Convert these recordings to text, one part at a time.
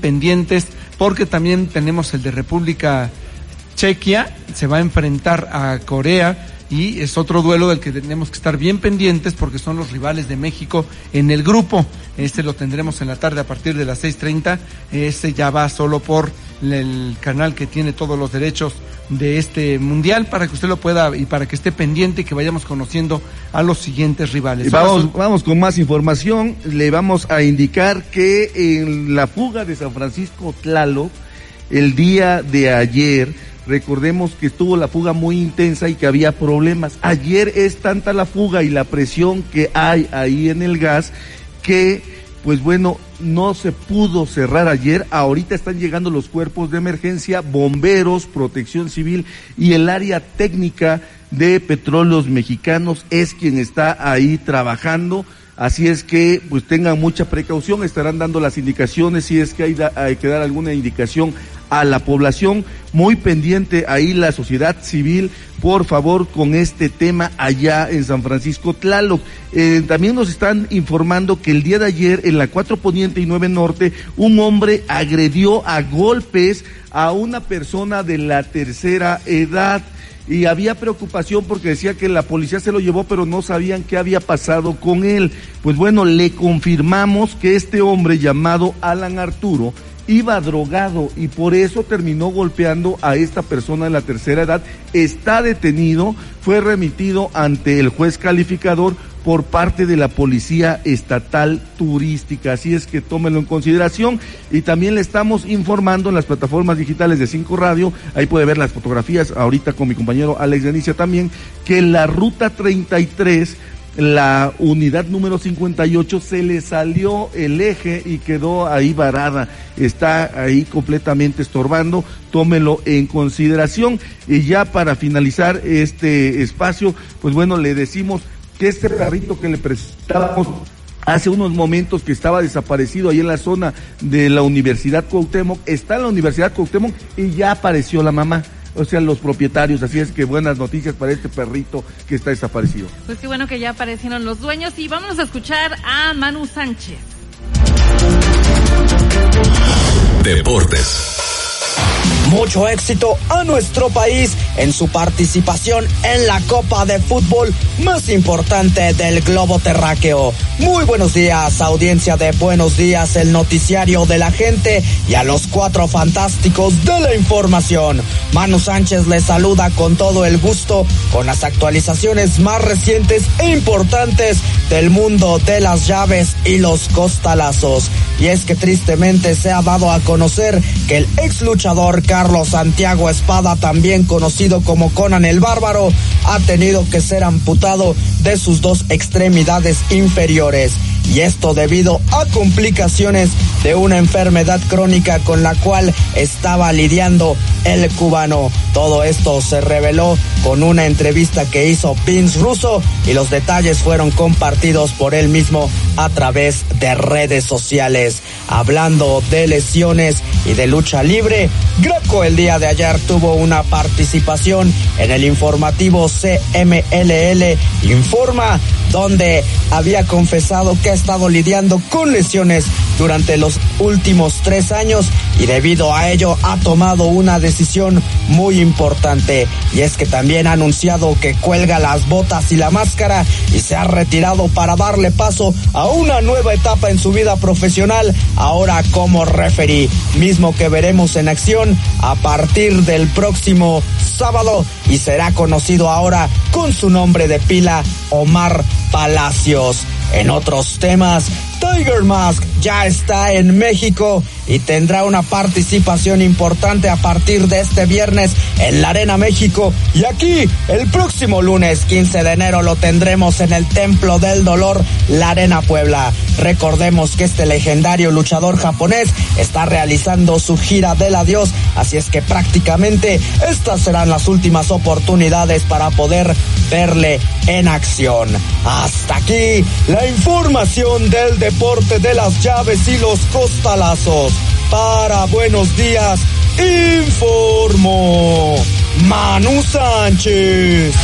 pendientes, porque también tenemos el de República Chequia, se va a enfrentar a Corea, y es otro duelo del que tenemos que estar bien pendientes porque son los rivales de México en el grupo. Este lo tendremos en la tarde a partir de las 6:30. Este ya va solo por el canal que tiene todos los derechos de este mundial, para que usted lo pueda y para que esté pendiente y que vayamos conociendo a los siguientes rivales. Vamos con más información. Le vamos a indicar que en la fuga de San Francisco Tlaloc, el día de ayer, recordemos que estuvo la fuga muy intensa y que había problemas. Ayer es tanta la fuga y la presión que hay ahí en el gas que, pues bueno, no se pudo cerrar ayer. Ahorita están llegando los cuerpos de emergencia, bomberos, protección civil y el área técnica de Petróleos Mexicanos es quien está ahí trabajando. Así es que pues tengan mucha precaución, estarán dando las indicaciones si es que hay que dar alguna indicación a la población. Muy pendiente ahí la sociedad civil, por favor, con este tema allá en San Francisco Tlaloc. También nos están informando que el día de ayer en la 4 Poniente y 9 Norte, un hombre agredió a golpes a una persona de la tercera edad. Y había preocupación porque decía que la policía se lo llevó, pero no sabían qué había pasado con él. Pues bueno, le confirmamos que este hombre llamado Alan Arturo iba drogado y por eso terminó golpeando a esta persona de la tercera edad. Está detenido, fue remitido ante el juez calificador por parte de la Policía Estatal Turística, así es que tómenlo en consideración. Y también le estamos informando en las plataformas digitales de 5 Radio, ahí puede ver las fotografías ahorita con mi compañero Alex Denicia también, que la ruta 33, la unidad número 58, se le salió el eje y quedó ahí varada, está ahí completamente estorbando, tómelo en consideración. Y ya para finalizar este espacio, pues bueno, le decimos que este perrito que le prestábamos hace unos momentos, que estaba desaparecido ahí en la zona de la Universidad Cuauhtémoc, está en la Universidad Cuauhtémoc y ya apareció la mamá, o sea, los propietarios. Así es que buenas noticias para este perrito que está desaparecido. Pues qué bueno que ya aparecieron los dueños y vámonos a escuchar a Manu Sánchez. Deportes. Mucho éxito a nuestro país en su participación en la Copa de Fútbol más importante del globo terráqueo. Muy buenos días, audiencia de Buenos Días, el noticiario de la gente, y a los 4 fantásticos de la información. Manu Sánchez les saluda con todo el gusto con las actualizaciones más recientes e importantes del mundo de las llaves y los costalazos. Y es que tristemente se ha dado a conocer que el ex luchador Carlos Santiago Espada, también conocido como Conan el Bárbaro, ha tenido que ser amputado de sus 2 extremidades inferiores. Y esto debido a complicaciones de una enfermedad crónica con la cual estaba lidiando el cubano. Todo esto se reveló con una entrevista que hizo Vince Russo y los detalles fueron compartidos por él mismo a través de redes sociales. Hablando de lesiones y de lucha libre, Greco el día de ayer tuvo una participación en el informativo CMLL Informa, donde había confesado que ha estado lidiando con lesiones durante los últimos 3 años y debido a ello ha tomado una decisión muy importante, y es que también ha anunciado que cuelga las botas y la máscara y se ha retirado para darle paso a una nueva etapa en su vida profesional, ahora como referee, mismo que veremos en acción a partir del próximo sábado y será conocido ahora con su nombre de pila, Omar Palacios. En otros temas, Tiger Mask ya está en México y tendrá una participación importante a partir de este viernes en la Arena México, y aquí el próximo lunes 15 de enero lo tendremos en el Templo del Dolor, la Arena Puebla. Recordemos que este legendario luchador japonés está realizando su gira del adiós, así es que prácticamente estas serán las últimas oportunidades para poder verle en acción. Hasta aquí la información del deporte de las llaves y los costalazos. Para Buenos Días, informó Manu Sánchez.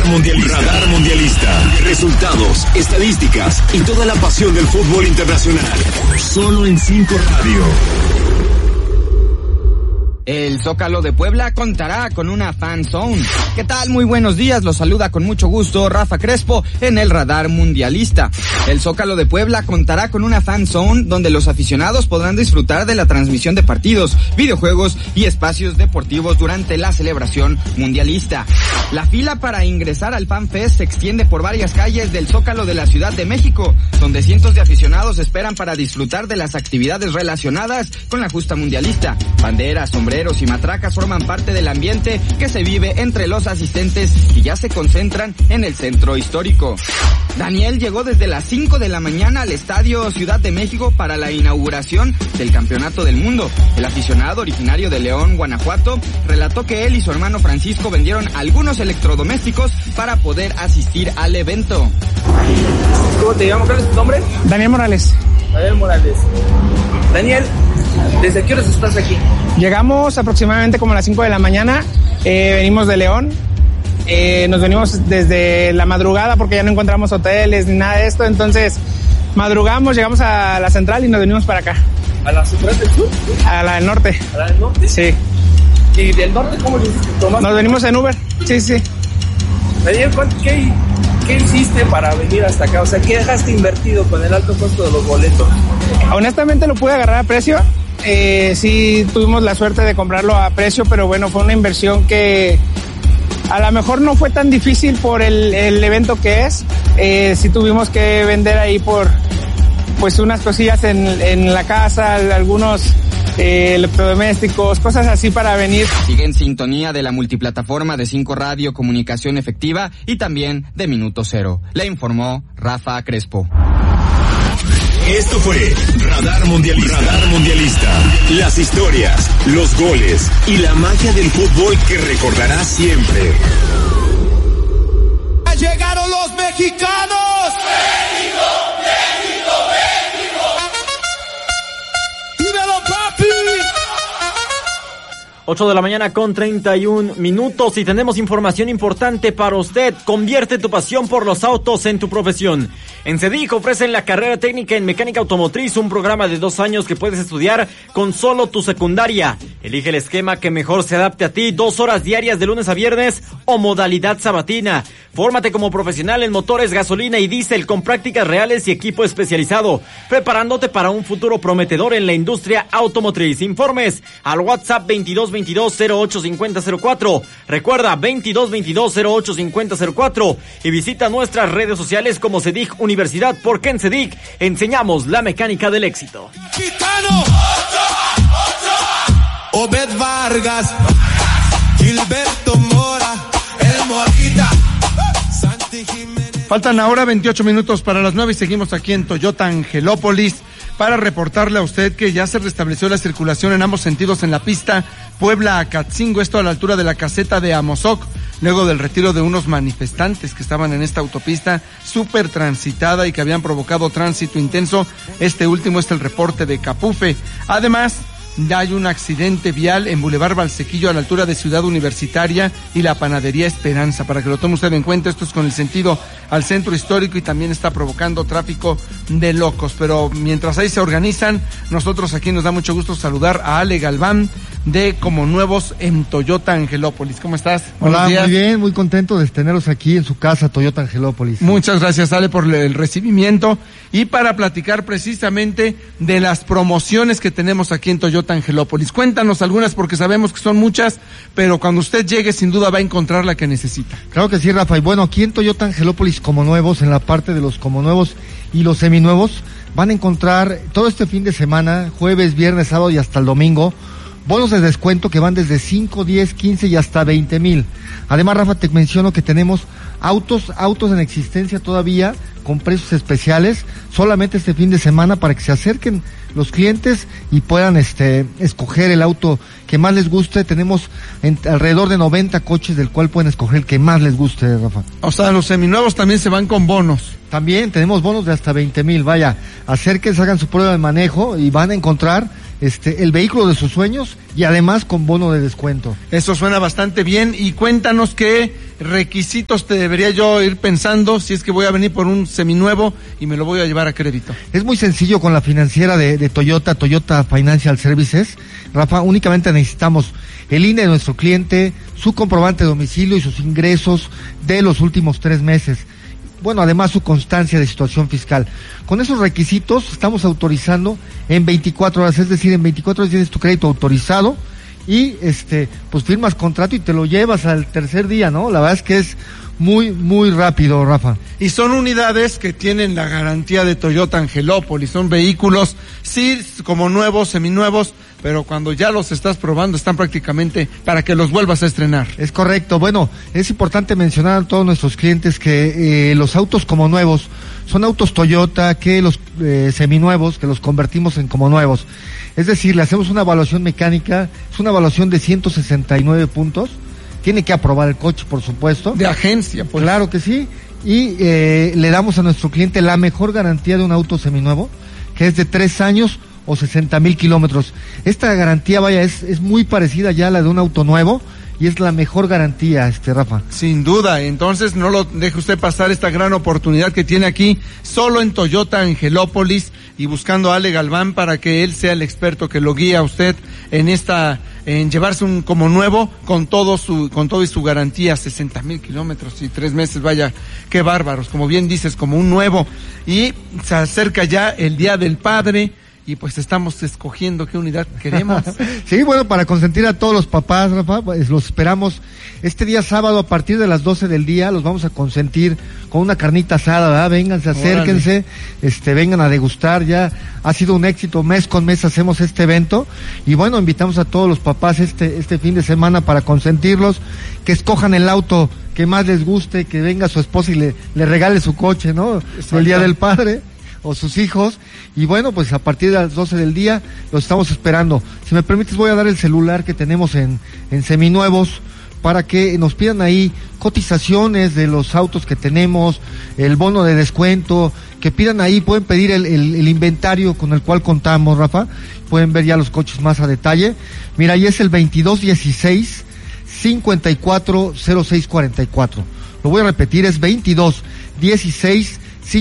Radar Mundialista. Resultados, estadísticas y toda la pasión del fútbol internacional. Solo en 5 Radio. El Zócalo de Puebla contará con una fan zone. ¿Qué tal? Muy buenos días, los saluda con mucho gusto Rafa Crespo en el Radar Mundialista. El Zócalo de Puebla contará con una fan zone donde los aficionados podrán disfrutar de la transmisión de partidos, videojuegos y espacios deportivos durante la celebración mundialista. La fila para ingresar al Fan Fest se extiende por varias calles del Zócalo de la Ciudad de México, donde cientos de aficionados esperan para disfrutar de las actividades relacionadas con la justa mundialista. Banderas, sombreros y matracas forman parte del ambiente que se vive entre los asistentes que ya se concentran en el centro histórico. Daniel llegó desde las 5 de la mañana al Estadio Ciudad de México para la inauguración del Campeonato del Mundo. El aficionado originario de León, Guanajuato, relató que él y su hermano Francisco vendieron algunos electrodomésticos para poder asistir al evento. ¿Cómo te llamas? ¿Cuál es tu nombre? Daniel Morales. Daniel Morales. Daniel, ¿desde qué horas estás aquí? Llegamos aproximadamente como a las 5 de la mañana, venimos de León, nos venimos desde la madrugada porque ya no encontramos hoteles ni nada de esto, entonces madrugamos, llegamos a la central y nos venimos para acá. ¿A la central del sur? A la del norte. ¿A la del norte? Sí. ¿Y del norte cómo lo hiciste? Nos venimos en Uber, sí. Daniel, ¿qué hiciste para venir hasta acá? O sea, ¿qué dejaste invertido con el alto costo de los boletos? Honestamente lo pude agarrar a precio. Sí tuvimos la suerte de comprarlo a precio, pero bueno, fue una inversión que a lo mejor no fue tan difícil por el evento que es. Sí tuvimos que vender ahí por pues unas cosillas en la casa, algunos electrodomésticos, cosas así para venir. Sigue en sintonía de la multiplataforma de 5 Radio, comunicación efectiva y también de Minuto Cero. Le informó Rafa Crespo. Esto fue Radar Mundialista. Las historias, los goles y la magia del fútbol que recordarás siempre. Llegaron los mexicanos. ¡México! 8 de la mañana con 31 minutos y tenemos información importante para usted. Convierte tu pasión por los autos en tu profesión. En CEDIC ofrecen la carrera técnica en mecánica automotriz, un programa de 2 años que puedes estudiar con solo tu secundaria. Elige el esquema que mejor se adapte a ti, 2 horas diarias de lunes a viernes o modalidad sabatina. Fórmate como profesional en motores, gasolina y diésel con prácticas reales y equipo especializado, preparándote para un futuro prometedor en la industria automotriz. Informes al WhatsApp 2222-085004. Recuerda, 2222-085004 y visita nuestras redes sociales como CEDIC Universidad, porque en CEDIC enseñamos la mecánica del éxito. Gitano, Obed Vargas, Gilberto Mora, El Morita, Santi Jiménez. Faltan ahora 28 minutos para las 9 y seguimos aquí en Toyota Angelópolis para reportarle a usted que ya se restableció la circulación en ambos sentidos en la pista Puebla-Acatzingo, esto a la altura de la caseta de Amozoc, luego del retiro de unos manifestantes que estaban en esta autopista súper transitada y que habían provocado tránsito intenso. Este último es el reporte de Capufe. Además, ya hay un accidente vial en Boulevard Valsequillo a la altura de Ciudad Universitaria y la Panadería Esperanza, para que lo tome usted en cuenta. Esto es con el sentido al centro histórico y también está provocando tráfico de locos. Pero mientras ahí se organizan, nosotros aquí nos da mucho gusto saludar a Ale Galván de Como Nuevos en Toyota Angelópolis. ¿Cómo estás? Hola, muy bien, muy contento de tenerlos aquí en su casa, Toyota Angelópolis. Muchas gracias, Ale, por el recibimiento y para platicar precisamente de las promociones que tenemos aquí en Toyota Angelópolis. Cuéntanos algunas porque sabemos que son muchas, pero cuando usted llegue sin duda va a encontrar la que necesita. Claro que sí, Rafa. Y bueno, aquí en Toyota Angelópolis Como Nuevos, en la parte de los Como Nuevos y los seminuevos, van a encontrar todo este fin de semana, jueves, viernes, sábado y hasta el domingo, bonos de descuento que van desde 5, 10, 15 y hasta 20,000. Además, Rafa, te menciono que tenemos autos en existencia todavía con precios especiales solamente este fin de semana para que se acerquen los clientes y puedan escoger el auto que más les guste. Tenemos alrededor de 90 coches del cual pueden escoger el que más les guste, Rafa. O sea, los seminuevos también se van con bonos. También tenemos bonos de hasta 20,000. Vaya, acérquense, hagan su prueba de manejo y van a encontrar el vehículo de sus sueños y además con bono de descuento. Eso suena bastante bien. Y cuéntanos qué requisitos te debería yo ir pensando si es que voy a venir por un seminuevo y me lo voy a llevar a crédito. Es muy sencillo con la financiera de Toyota Financial Services. Rafa, únicamente necesitamos el INE de nuestro cliente, su comprobante de domicilio y sus ingresos de los últimos 3 meses. Bueno, además su constancia de situación fiscal. Con esos requisitos estamos autorizando en 24 horas, es decir, en 24 horas tienes tu crédito autorizado y pues firmas contrato y te lo llevas al tercer día, ¿no? La verdad es que es muy, muy rápido, Rafa. Y son unidades que tienen la garantía de Toyota Angelópolis, son vehículos, sí, como nuevos, seminuevos, pero cuando ya los estás probando están prácticamente para que los vuelvas a estrenar. Es correcto. Bueno, es importante mencionar a todos nuestros clientes que los autos como nuevos son autos Toyota, que los seminuevos, que los convertimos en como nuevos. Es decir, le hacemos una evaluación mecánica, es una evaluación de 169 puntos, tiene que aprobar el coche, por supuesto. De agencia, pues. Claro que sí, y le damos a nuestro cliente la mejor garantía de un auto seminuevo, que es de 3 años o 60,000 kilómetros. Esta garantía, vaya, es muy parecida ya a la de un auto nuevo y es la mejor garantía, Rafa. Sin duda, entonces no lo deje usted pasar esta gran oportunidad que tiene aquí, solo en Toyota Angelópolis, y buscando a Ale Galván para que él sea el experto que lo guía a usted en llevarse un como nuevo con todo y su garantía, 60,000 kilómetros y 3 meses, vaya, qué bárbaros, como bien dices, como un nuevo. Y se acerca ya el Día del Padre, y pues estamos escogiendo qué unidad queremos. Sí, bueno, para consentir a todos los papás, Rafa, pues los esperamos este día sábado a partir de las 12 del día, los vamos a consentir con una carnita asada, ¿verdad? Vénganse, acérquense, vengan a degustar, ya ha sido un éxito, mes con mes hacemos este evento, y bueno, invitamos a todos los papás este fin de semana para consentirlos, que escojan el auto que más les guste, que venga su esposa y le regale su coche, ¿no? El Día del Padre, o sus hijos, y bueno, pues a partir de las 12 del día los estamos esperando. Si me permites, voy a dar el celular que tenemos en seminuevos para que nos pidan ahí cotizaciones de los autos que tenemos, el bono de descuento, que pidan ahí, pueden pedir el inventario con el cual contamos, Rafa, pueden ver ya los coches más a detalle. Mira, ahí es el 2216 540644. Lo voy a repetir, es 2216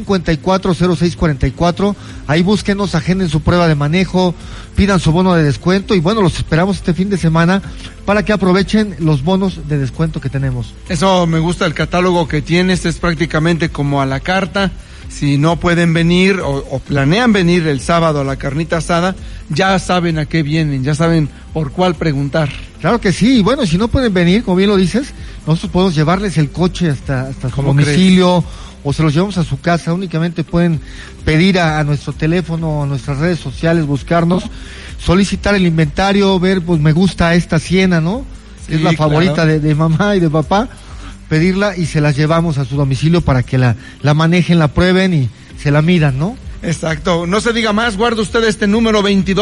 540644. Ahí búsquenos, agenden su prueba de manejo, pidan su bono de descuento y bueno, los esperamos este fin de semana para que aprovechen los bonos de descuento que tenemos. Eso me gusta, el catálogo que tienes es prácticamente como a la carta. Si no pueden venir o planean venir el sábado a la carnita asada, ya saben a qué vienen, ya saben por cuál preguntar. Claro que sí, y bueno, si no pueden venir, como bien lo dices, nosotros podemos llevarles el coche hasta su domicilio, ¿crees? O se los llevamos a su casa. Únicamente pueden pedir a nuestro teléfono, a nuestras redes sociales, buscarnos, solicitar el inventario, ver, pues me gusta esta Siena, ¿no? Sí, es la favorita, claro, de mamá y de papá, pedirla y se las llevamos a su domicilio para que la manejen, la prueben y se la midan, ¿no? Exacto, no se diga más, guarda usted este número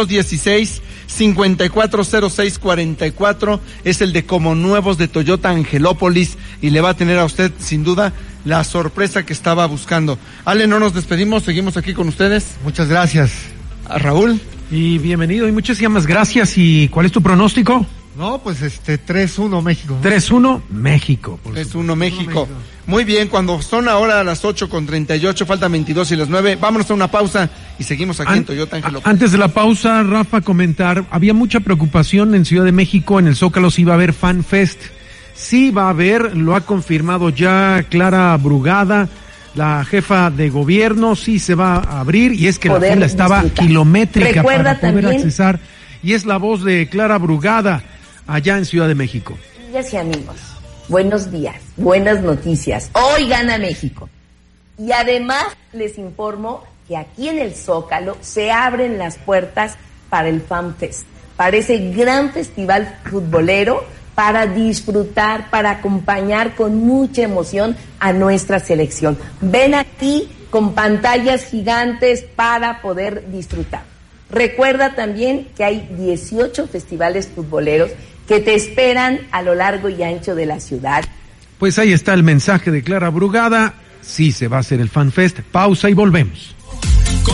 2216-540644, es el de como nuevos de Toyota Angelópolis y le va a tener a usted sin duda la sorpresa que estaba buscando. Ale, no nos despedimos, seguimos aquí con ustedes. Muchas gracias. A Raúl. Y bienvenido y muchísimas gracias. ¿Y cuál es tu pronóstico? No, pues 3-1 México. 3-1 México. 3-1 México. Muy bien, cuando son ahora las 8:38, faltan 22 y las 9, vámonos a una pausa y seguimos aquí en Toyota Angelópolis. Antes de la pausa, Rafa, comentar, había mucha preocupación en Ciudad de México, en el Zócalo si iba a haber Fan Fest. Sí va a haber, lo ha confirmado ya Clara Brugada, la jefa de gobierno, sí se va a abrir, y es que la fila estaba kilométrica para poder accesar, y es la voz de Clara Brugada allá en Ciudad de México. Amigas y amigos, buenos días, buenas noticias. Hoy gana México. Y además les informo que aquí en el Zócalo se abren las puertas para el Fan Fest, para ese gran festival futbolero, para disfrutar, para acompañar con mucha emoción a nuestra selección. Ven aquí con pantallas gigantes para poder disfrutar. Recuerda también que hay 18 festivales futboleros que te esperan a lo largo y ancho de la ciudad. Pues ahí está el mensaje de Clara Brugada. Sí se va a hacer el Fan Fest. Pausa y volvemos.